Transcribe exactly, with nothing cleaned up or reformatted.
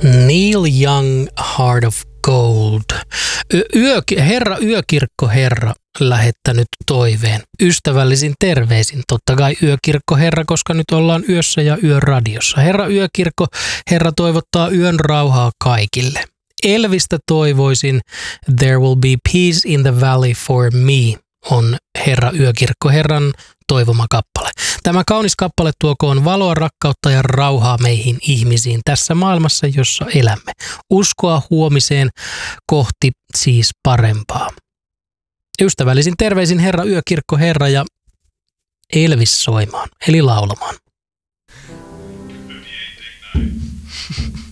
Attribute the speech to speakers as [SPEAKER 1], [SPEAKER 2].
[SPEAKER 1] Neil Young, Heart of Gold. Yö, herra Yökirkko Herra lähettänyt toiveen. Ystävällisin terveisin. Totta kai Yökirkko Herra, koska nyt ollaan yössä ja yön radiossa. Herra Yökirkko Herra toivottaa yön rauhaa kaikille. Elvistä toivoisin There will be peace in the valley for me on herra Yökirkko Herran toivoma kappale. Tämä kaunis kappale tuokoon valoa, rakkautta ja rauhaa meihin ihmisiin tässä maailmassa, jossa elämme. Uskoa huomiseen kohti siis parempaa. Ystävällisin terveisin herra Yökirkko Herra ja Elvis soimaan, eli laulamaan.